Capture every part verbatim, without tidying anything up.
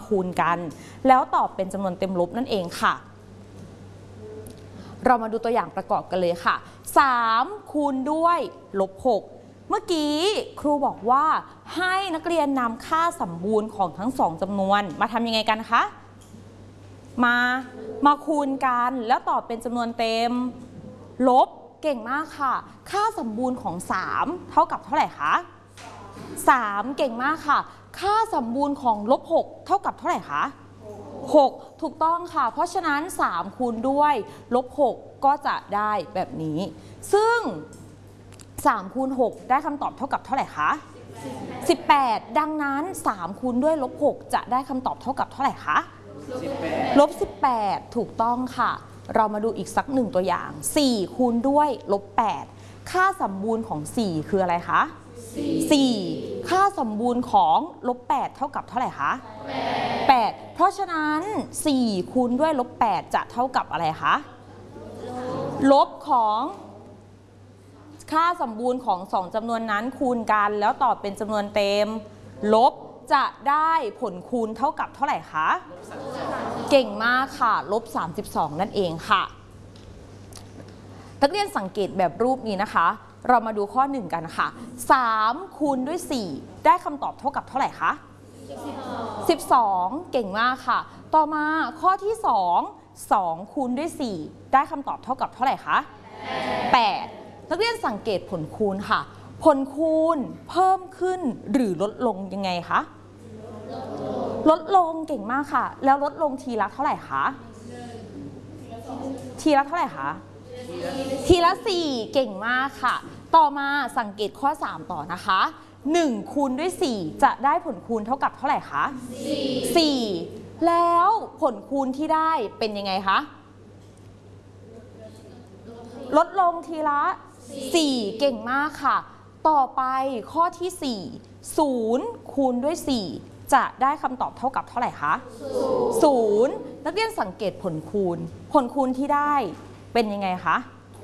คูณกันแล้วตอบเป็นจำนวนเต็มลบนั่นเองค่ะเรามาดูตัวอย่างประกอบกันเลยค่ะสามคูณด้วยลบหกเมื่อกี้ครูบอกว่าให้นักเรียนนำค่าสมบูรณ์ของทั้งสองจำนวนมาทำยังไงกันคะมามาคูณกันแล้วตอบเป็นจำนวนเต็มลบเก่งมากค่ะค่าสมบูรณ์ของสามเท่ากับเท่าไหร่คะสามเก่งมากค่ะค่าสมบูรณ์ของลบหกเท่ากับเท่าไหร่คะหกถูกต้องค่ะเพราะฉะนั้นสามคูณด้วยลบหกก็จะได้แบบนี้ซึ่งสามคูณหกได้คำตอบเท่ากับเท่าไหร่คะสิบแปดดังนั้นสามคูณด้วยลบหกจะได้คำตอบเท่ากับเท่าไหร่คะลบสิบแปดถูกต้องค่ะเรามาดูอีกสักหนึ่งตัวอย่างสี่คูณด้วยลบแปดค่าสมบูรณ์ของสี่คืออะไรคะสี่ค่าสมบูรณ์ของลบแปดเท่ากับเท่าไหร่คะแปดเพราะฉะนั้นสี่คูณด้วยลบแปดจะเท่ากับอะไรคะลบของค่าสมบูรณ์ของสองจำนวนนั้นคูณกันแล้วตอบเป็นจำนวนเต็มลบจะได้ผลคูณเท่ากับเท่าไหร่คะเก่งมากค่ะลบสามสิบสองนั่นเองค่ะนักเรียนสังเกตแบบรูปนี้นะคะเรามาดูข้อหนึ่งกันค่ะสามคูณด้วยสี่ได้คำตอบเท่ากับเท่าไหร่คะสิบสองเก่งมากค่ะต่อมาข้อที่สองสองคูณด้วยสี่ได้คำตอบเท่ากับเท่าไหร่คะแปดนักเรียนสังเกตผลคูณค่ะผลคูณเพิ่มขึ้นหรือลดลงยังไงคะลดลงเก่งมากค่ะแล้วลดลงทีละเท่าไหร่คะทีละเท่าไหร่คะทีละสี่เก่งมากค่ะต่อมาสังเกตข้อสามต่อนะคะหนึ่งคูณด้วยสี่จะได้ผลคูณเท่ากับเท่าไหร่คะสี่แล้วผลคูณที่ได้เป็นยังไงคะลดลงทีละสี่เก่งมากค่ะต่อไปข้อที่สี่ศูนย์คูณด้วยสี่จะได้คำตอบเท่ากับเท่าไหร่คะศูนย์นักเรียนสังเกตผลคูณผลคูณที่ได้เป็นยังไงคะ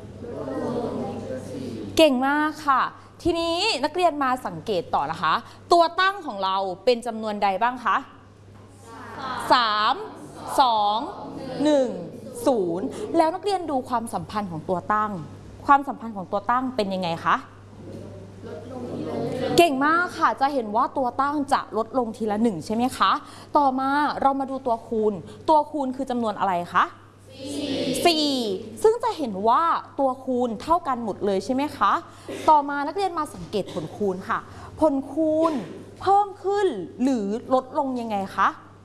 เก่งมากค่ะทีนี้นักเรียนมาสังเกตต่อนะคะตัวตั้งของเราเป็นจำนวนใดบ้างคะสาม สอง หนึ่ง ศูนย์แล้วนักเรียนดูความสัมพันธ์ของตัวตั้งความสัมพันธ์ของตัวตั้งเป็นยังไงคะเก่งมากค่ะจะเห็นว่าตัวตั้งจะลดลงทีละหนึ่งใช่ไหมคะต่อมาเรามาดูตัวคูณตัวคูณคือจำนวนอะไรคะสี่ซึ่งจะเห็นว่าตัวคูณเท่ากันหมดเลยใช่ไหมคะต่อมานักเรียนมาสังเกตผลคูณค่ะผลคูณเพิ่มขึ้นหรือลดลงยังไงคะ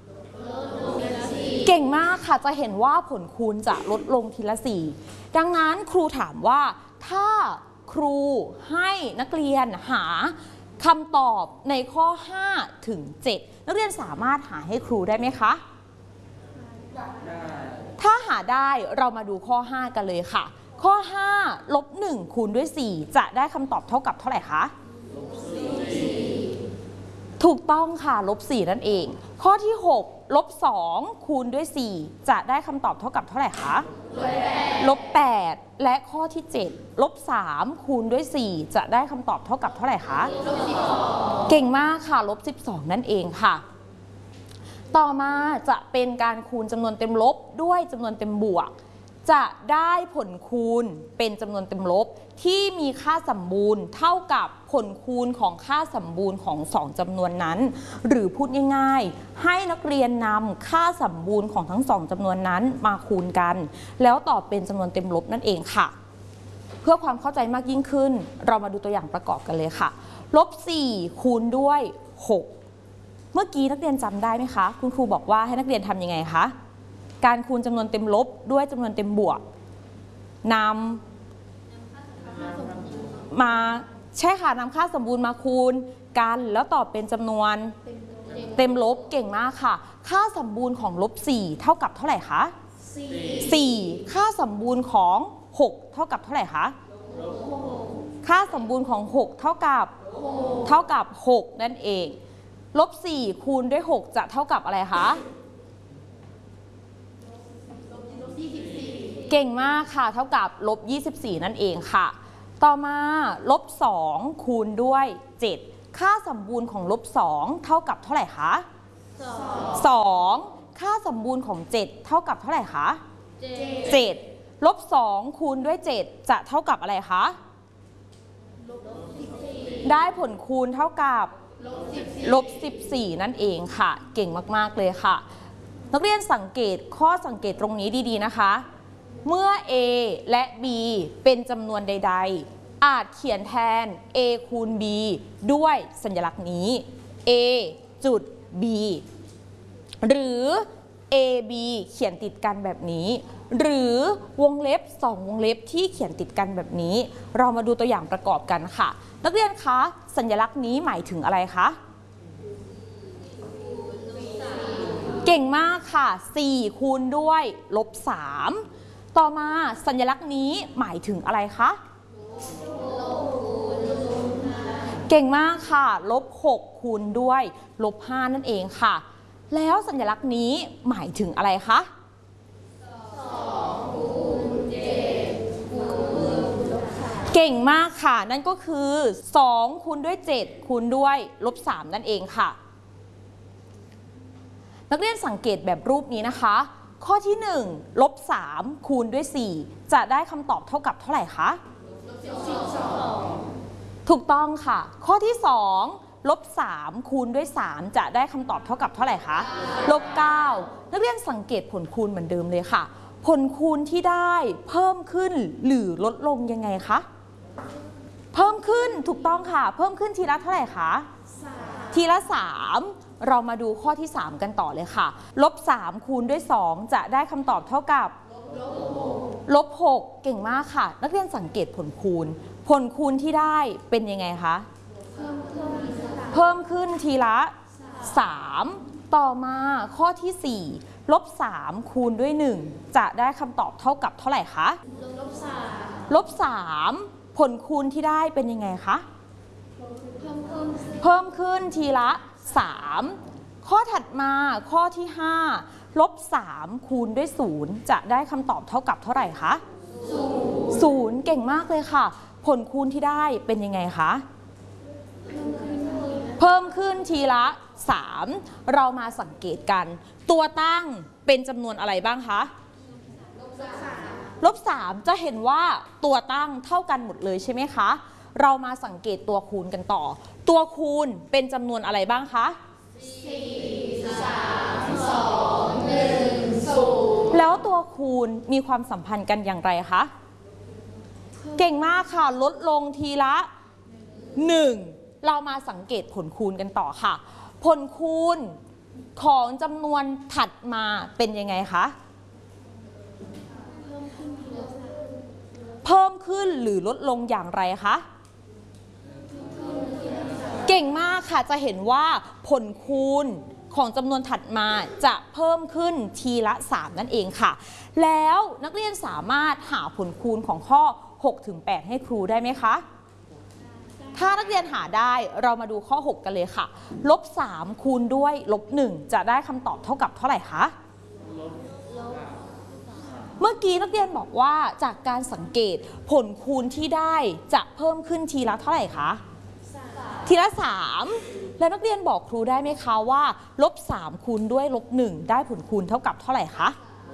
เก่งมากค่ะจะเห็นว่าผลคูณจะลดลงทีละสี่ดังนั้นครูถามว่าถ้าครูให้นักเรียนหาคำตอบในข้อห้าถึงเจ็ดนักเรียนสามารถหาให้ครูได้ไหมคะถ้าหาได้เรามาดูข้อห้ากันเลยค่ะข้อห้าลบหนึ่งคูณด้วยสี่จะได้คำตอบเท่ากับเท่าไหร่คะถูกต้องค่ะลบสี่นั่นเองข้อที่หกลบสองคูณด้วยสี่จะได้คำตอบเท่ากับเท่าไหร่คะลบแปดและข้อที่เจ็ดลบสามคูณด้วยสี่จะได้คำตอบเท่ากับเท่าไหร่คะเก่งมากค่ะลบสิบสองนั่นเองค่ะต่อมาจะเป็นการคูณจำนวนเต็มลบด้วยจำนวนเต็มบวกจะได้ผลคูณเป็นจำนวนเต็มลบที่มีค่าสมบูรณ์เท่ากับผลคูณของค่าสมบูรณ์ของสองจำนวนนั้นหรือพูดง่ายๆให้นักเรียนนำค่าสมบูรณ์ของทั้งสองจำนวนนั้นมาคูณกันแล้วตอบเป็นจำนวนเต็มลบนั่นเองค่ะเพื่อความเข้าใจมากยิ่งขึ้นเรามาดูตัวอย่างประกอบกันเลยค่ะลบสี่คูณด้วยหกเมื่อกี้นักเรียนจำได้ไหมคะคุณครูบอกว่าให้นักเรียนทำยังไงคะการคูณจำนวนเต็มลบด้วยจำนวนเต็มบวกนำมาใช่ค่ะนำค่าสมบูรณ์มาคูณกันแล้วตอบเป็นจำนวนเต็มลบเก่งมากค่ะค่าสมบูรณ์ของลบสี่เท่ากับเท่าไหร่คะสี่ค่าสมบูรณ์ของหกเท่ากับเท่าไหร่คะค่าสมบูรณ์ของหกเท่ากับเท่ากับหกนั่นเองลบสี่คูณด้วยหกจะเท่ากับอะไรคะเก่งมากค่ะเท่ากับลบยี่สิบสี่นั่นเองค่ะต่อมาลบสองคูณด้วยเจ็ดค่าสมบูรณ์ของลบสองเท่ากับเท่าไหร่คะสองค่าสมบูรณ์ของเจ็ดเท่ากับเท่าไหร่คะเจ็ดลบสองคูณด้วยเจ็ดจะเท่ากับอะไรคะได้ผลคูณเท่ากับลบสิบสี่นั่นเองค่ะเก่งมากๆเลยค่ะนักเรียนสังเกตข้อสังเกตตรงนี้ดีๆนะคะเมื่อ a และ b เป็นจำนวนใดๆอาจเขียนแทน a คูณ b ด้วยสัญลักษณ์นี้ a จุด b หรือ a b เขียนติดกันแบบนี้หรือวงเล็บสองวงเล็บที่เขียนติดกันแบบนี้เรามาดูตัวอย่างประกอบกันค่ะนักเรียนคะสัญลักษณ์นี้หมายถึงอะไรคะเก่งมากค่ะสี่คูณด้วยลบสามต่อมาสัญลักษณ์นี้หมายถึงอะไรคะเก่งมากค่ะลบหกคูณด้วยลบห้านั่นเองค่ะแล้วสัญลักษณ์นี้หมายถึงอะไรคะเก่งมากค่ะนั่นก็คือสองคูณด้วยเจ็ดคูณด้วยลบสามนั่นเองค่ะนักเรียนสังเกตแบบรูปนี้นะคะข้อที่หนึ่งลบสามคูณด้วยสี่จะได้คำตอบเท่ากับเท่าไหร่คะถูกต้องค่ะข้อที่สองลบสามคูณด้วยสามจะได้คำตอบเท่ากับเท่าไหร่คะลบเก้านักเรียนสังเกตผลคูณเหมือนเดิมเลยค่ะผลคูณที่ได้เพิ่มขึ้นหรือลดลงยังไงคะเพิ่มขึ้นถูกต้องค่ะเพิ่มขึ้นทีละเท่าไหร่คะทีละสามเรามาดูข้อที่สามกันต่อเลยค่ะลบสามคูณด้วยสองจะได้คำตอบเท่ากับลบหกเก่งมากค่ะนักเรียนสังเกตผลคูณผลคูณที่ได้เป็นยังไงคะเพิ่มขึ้นทีละสามต่อมาข้อที่สี่ลบสามคูณด้วยหนึ่งจะได้คำตอบเท่ากับเท่าไหร่คะลบสามผลคูณที่ได้เป็นยังไงคะเพิ่มขึ้นทีละสามข้อถัดมาข้อที่ห้าลบสามคูณด้วยศูนย์จะได้คำตอบเท่ากับเท่าไหร่คะศูนย์เก่งมากเลยค่ะผลคูณที่ได้เป็นยังไงคะเพิ่มขึ้นทีละสามเรามาสังเกตกันตัวตั้งเป็นจำนวนอะไรบ้างคะลบสามจะเห็นว่าตัวตั้งเท่ากันหมดเลยใช่ไหมคะเรามาสังเกตตัวคูณกันต่อตัวคูณเป็นจำนวนอะไรบ้างคะสี่ สาม สอง หนึ่ง ศูนย์แล้วตัวคูณมีความสัมพันธ์กันอย่างไรคะเก่งมากค่ะลดลงทีละหนึ่งเรามาสังเกตผลคูณกันต่อค่ะผลคูณของจำนวนถัดมาเป็นยังไงคะเพิ่มขึ้นหรือลดลงอย่างไรคะเก่งมากค่ะจะเห็นว่าผลคูณของจำนวนถัดมาจะเพิ่มขึ้นทีละสามนั่นเองค่ะแล้วนักเรียนสามารถหาผลคูณของข้อหกถึงแปดให้ครูได้ไหมคะถ้านักเรียนหาได้เรามาดูข้อหกกันเลยค่ะลบสามคูณด้วยลบหนึ่งจะได้คำตอบเท่ากับเท่าไหร่คะเมื่อกี้นักเรียนบอกว่าจากการสังเกตผลคูณที่ได้จะเพิ่มขึ้นทีละเท่าไหร่คะทีละสามแล้วนักเรียนบอกครูได้ไหมคะว่าลบสามคูณด้วยลบหนึ่งได้ผลคูณเท่ากับเท่าไหร่คะ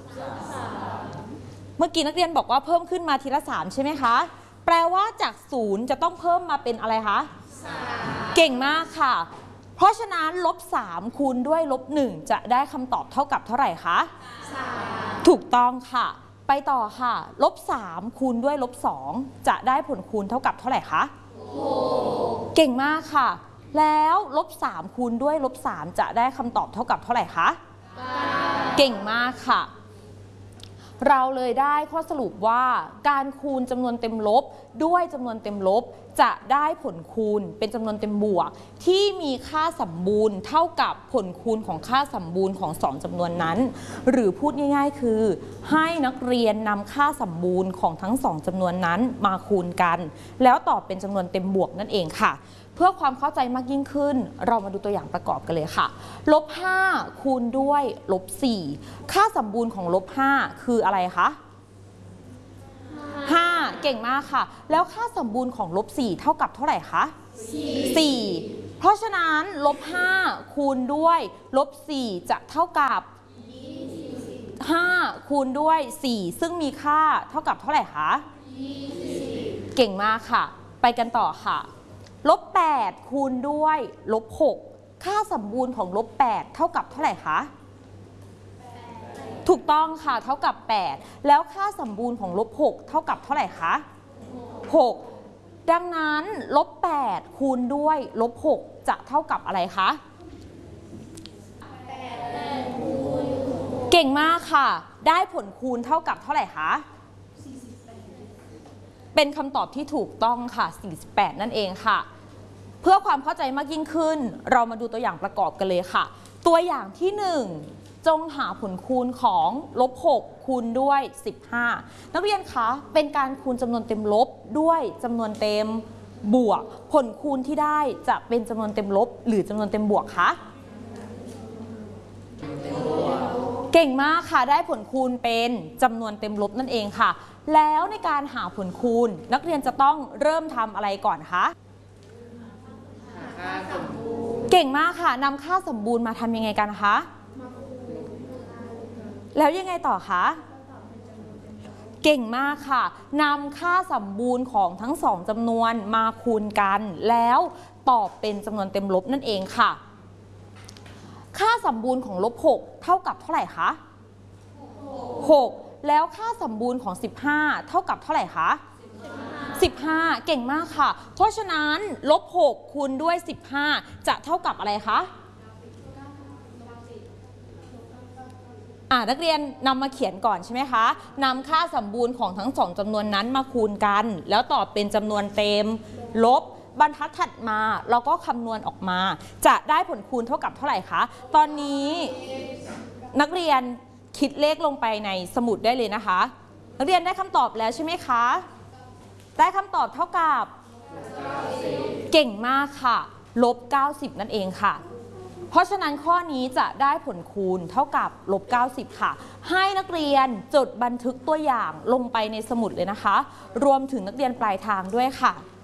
เมื่อกี้นักเรียนบอกว่าเพิ่มขึ้นมาทีละสามใช่ไหมคะแปลว่าจากศูนย์จะต้องเพิ่มมาเป็นอะไรคะเก่งมากค่ะเพราะฉะนั้นลบสามคูณด้วยลบหนึ่งจะได้คำตอบเท่ากับเท่าไหร่คะถูกต้องค่ะไปต่อค่ะลบสามคูณด้วยลบสองจะได้ผลคูณเท่ากับเท่าไหร่คะเก่งมากค่ะแล้วลบสามคูณด้วยลบสามจะได้คำตอบเท่ากับเท่าไหร่คะเก่งมากค่ะเราเลยได้ข้อสรุปว่าการคูณจำนวนเต็มลบด้วยจำนวนเต็มลบจะได้ผลคูณเป็นจำนวนเต็มบวกที่มีค่าสมบูรณ์เท่ากับผลคูณของค่าสมบูรณ์ของสองจำนวนนั้นหรือพูดง่ายๆคือให้นักเรียนนำค่าสมบูรณ์ของทั้งสองจำนวนนั้นมาคูณกันแล้วตอบเป็นจำนวนเต็มบวกนั่นเองค่ะเพื่อความเข้าใจมากยิ่งขึ้นเรามาดูตัวอย่างประกอบกันเลยค่ะลบห้าคูณด้วยลบสี่ค่าสมบูรณ์ของลบห้าคืออะไรคะห้าเก่งมากค่ะแล้วค่าสมบูรณ์ของลบสี่เท่ากับเท่าไหร่คะสี่เพราะฉะนั้นลบห้าคูณด้วยลบสี่จะเท่ากับห้าคูณด้วยสี่ซึ่งมีค่าเท่ากับเท่าไหร่คะเก่งมากค่ะไปกันต่อค่ะลบแปดคูณด้วยลบหกค่าสมบูรณ์ของลบแปดเท่ากับเท่าไหร่คะถูกต้องค่ะเท่ากับแปดแล้วค่าสมบูรณ์ของลบหกเท่ากับเท่าไหร่คะหกดังนั้นลบแปดคูณด้วยลบหกจะเท่ากับอะไรคะเก่งมากค่ะได้ผลคูณเท่ากับเท่าไหร่คะเป็นคำตอบที่ถูกต้องค่ะสี่สิบแปดนั่นเองค่ะเพื่อความเข้าใจมากยิ่งขึ้นเรามาดูตัวอย่างประกอบกันเลยค่ะตัวอย่างที่หนึ่งจงหาผลคูณของลบหกคูณด้วยสิบห้านักเรียนคะเป็นการคูณจำนวนเต็มลบด้วยจำนวนเต็มบวกผลคูณที่ได้จะเป็นจำนวนเต็มลบหรือจำนวนเต็มบวกคะเก่งมากค่ะได้ผลคูณเป็นจำนวนเต็มลบนั่นเองค่ะแล้วในการหาผลคูณนักเรียนจะต้องเริ่มทำอะไรก่อนคะเก่งมากค่ะนำค่าสมบูรณ์มาทำยังไงกันคะแล้วยังไงต่อคะเก่งมากค่ะนำค่าสมบูรณ์ของทั้งสองจำนวนมาคูณกันแล้วตอบเป็นจำนวนเต็มลบนั่นเองค่ะค่าสมบูรณ์ของลบหกเท่ากับเท่าไหร่คะหกแล้วค่าสมบูรณ์ของสิบห้าเท่ากับเท่าไหร่คะสิบห้าเก่งมากค่ะเพราะฉะนั้นลบหกคูณด้วยสิบห้าจะเท่ากับอะไรคะอ่านักเรียนนำมาเขียนก่อนใช่ไหมคะนำค่าสมบูรณ์ของทั้งสองจำนวนนั้นมาคูณกันแล้วตอบเป็นจำนวนเต็มลบบรรทัดถัดมาเราก็คำนวณออกมาจะได้ผลคูณเท่ากับเท่าไหร่คะตอนนี้นักเรียนคิดเลขลงไปในสมุดได้เลยนะคะนักเรียนได้คำตอบแล้วใช่ไหมคะได้คำตอบเท่ากับเก่งมากค่ะลบเก้าสิบนั่นเองค่ะเพราะฉะนั้นข้อนี้จะได้ผลคูณเท่ากับลบเก้าสิบค่ะให้นักเรียนจดบันทึกตัวอย่างลงไปในสมุดเลยนะคะรวมถึงนักเรียนปลายทางด้วยค่ะ